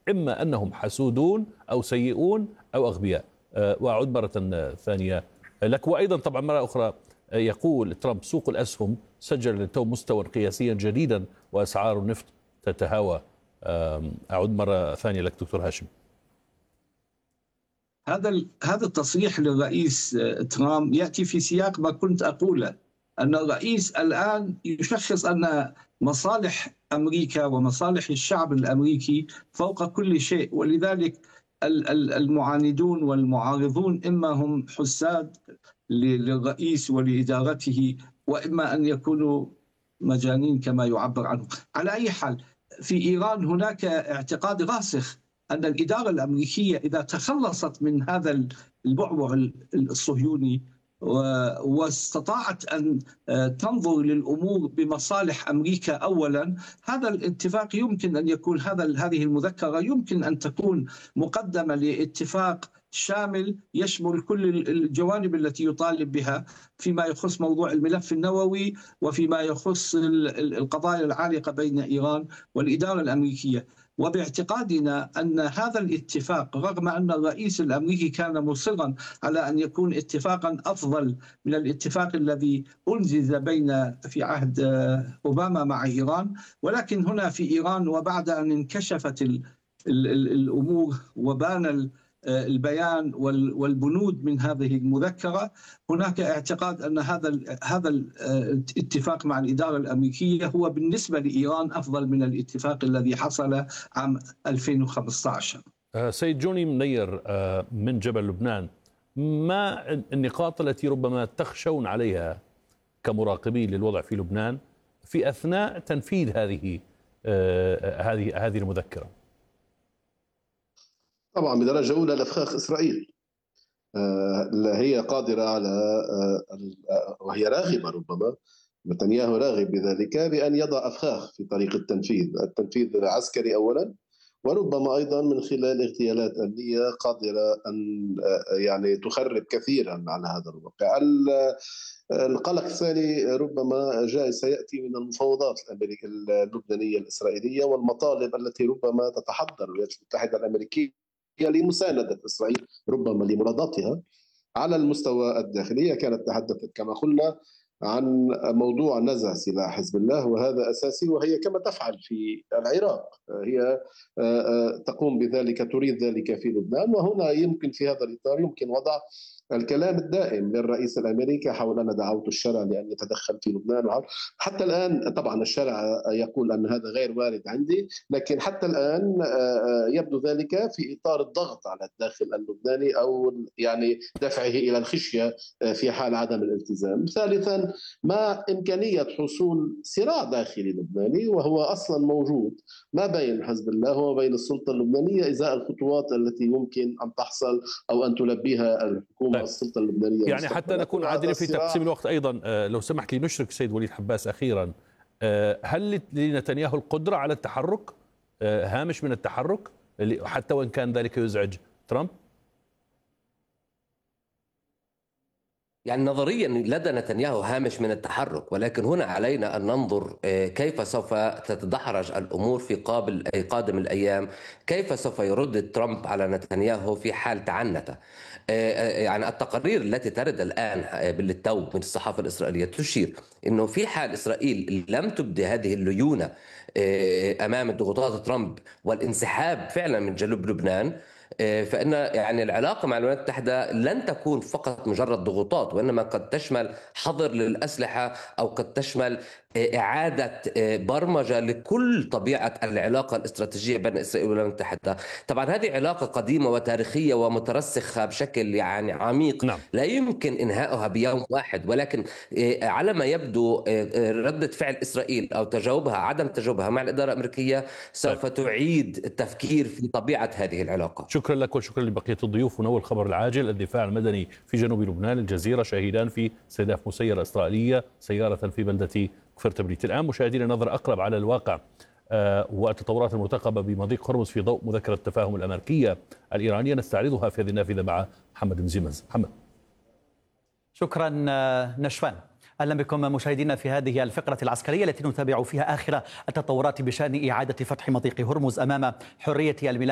إما أنهم حسودون أو سيئون أو أغبياء. وأعود مرة ثانية لك. وأيضا طبعا مرة أخرى يقول ترامب سوق الأسهم سجل للتو مستوى قياسيا جديدا وأسعار النفط تتهاوى. أعود مرة ثانية لك دكتور هاشم. هذا التصريح للرئيس ترامب يأتي في سياق ما كنت أقوله، أن الرئيس الآن يشخص أن مصالح أمريكا ومصالح الشعب الأمريكي فوق كل شيء، ولذلك المعاندون والمعارضون إما هم حساد للرئيس ولإدارته، وإما أن يكونوا مجانين كما يعبر عنه. على أي حال، في إيران هناك اعتقاد راسخ أن الإدارة الأمريكية إذا تخلصت من هذا البعبع الصهيوني واستطاعت أن تنظر للأمور بمصالح أمريكا أولا، هذا الاتفاق يمكن أن يكون، هذه المذكرة يمكن أن تكون مقدمة لاتفاق شامل يشمل كل الجوانب التي يطالب بها فيما يخص موضوع الملف النووي وفيما يخص القضايا العالقة بين إيران والإدارة الأمريكية. وباعتقادنا أن هذا الاتفاق، رغم أن الرئيس الأمريكي كان مصرا على أن يكون اتفاقا أفضل من الاتفاق الذي أنجز في عهد أوباما مع إيران، ولكن هنا في إيران وبعد أن انكشفت الأمور وبان البيان والبنود من هذه المذكرة، هناك اعتقاد أن هذا الاتفاق مع الإدارة الأمريكية هو بالنسبة لإيران أفضل من الاتفاق الذي حصل عام 2015. سيد جوني منير من جبل لبنان، ما النقاط التي ربما تخشون عليها كمراقبين للوضع في لبنان في أثناء تنفيذ هذه المذكرة؟ طبعا بدرجة أولى الإفخاخ إسرائيل، هي قادرة على وهي راغبة، ربما نتنياهو راغب بذلك، بأن يضع أفخاخ في طريق التنفيذ العسكري أولا، وربما أيضا من خلال اغتيالات أمنية قادرة أن يعني تخرب كثيرا على هذا الواقع. القلق الثاني ربما سيأتي من المفاوضات اللبنانية الإسرائيلية والمطالب التي ربما تتحضر الولايات المتحدة الأمريكية لمساندة إسرائيل ربما لمراداتها على المستوى الداخلي. هي كانت تحدثت كما قلنا عن موضوع نزع سلاح حزب الله، وهذا أساسي، وهي كما تفعل في العراق، هي تقوم بذلك، تريد ذلك في لبنان. وهنا يمكن في هذا الإطار يمكن وضع الكلام الدائم للرئيس الأمريكي حول أن دعوت الشرع لأن يتدخل في لبنان. حتى الآن طبعا الشرع يقول أن هذا غير وارد عندي، لكن حتى الآن يبدو ذلك في إطار الضغط على الداخل اللبناني، أو يعني دفعه إلى الخشية في حال عدم الالتزام. ثالثا، ما إمكانية حصول صراع داخلي لبناني وهو أصلا موجود ما بين حزب الله وبين السلطة اللبنانية إزاء الخطوات التي يمكن أن تحصل أو أن تلبيها الحكومة السلطة اللبنانية. يعني حتى نكون عادلين في تقسيم الوقت أيضا، لو سمحت لي نشرك سيد وليد حباس أخيرا، هل لنتنياهو القدرة على التحرك، هامش من التحرك حتى وإن كان ذلك يزعج ترامب؟ يعني نظريا لدى نتنياهو هامش من التحرك، ولكن هنا علينا أن ننظر كيف سوف تتدحرج الأمور في قادم الأيام، كيف سوف يرد ترامب على نتنياهو في حال تعنت. يعني التقارير التي ترد الآن بالتو من الصحافة الإسرائيلية تشير أنه في حال إسرائيل لم تبدي هذه الليونة أمام ضغوطات ترامب والانسحاب فعلا من جنوب لبنان، فإن يعني العلاقة مع الولايات المتحدة لن تكون فقط مجرد ضغوطات، وإنما قد تشمل حظر للأسلحة، أو قد تشمل إعادة برمجة لكل طبيعة العلاقة الاستراتيجية بين إسرائيل والولايات المتحدة. طبعا هذه علاقة قديمة وتاريخية ومترسخة بشكل يعني عميق، نعم. لا يمكن إنهائها بيوم واحد، ولكن على ما يبدو ردة فعل إسرائيل أو تجاوبها، عدم تجاوبها مع الإدارة الأمريكية سوف تعيد التفكير في طبيعة هذه العلاقة. شكرا لك وشكرا لبقية الضيوف. ونول الخبر العاجل: الدفاع المدني في جنوب لبنان، الجزيرة شهيدان في استهداف مسيرة إسرائيلية سيارة في بلدة كفر تبريت. الآن مشاهدينا نظر أقرب على الواقع والتطورات المرتقبة بمضيق هرمز في ضوء مذكرة التفاهم الأمريكية الإيرانية، نستعرضها في هذه النافذة مع محمد مزيمز. محمد. شكرا نشوان. أهلا بكم مشاهدينا في هذه الفقرة العسكرية التي نتابع فيها آخر التطورات بشأن إعادة فتح مضيق هرمز أمام حرية الملاحة.